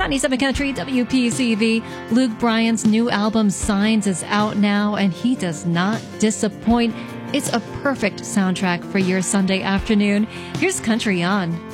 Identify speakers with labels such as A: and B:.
A: 97 Country WPCV. Luke Bryan's new album Signs is out now, and he does not disappoint. It's a perfect soundtrack for your Sunday afternoon. Here's Country On.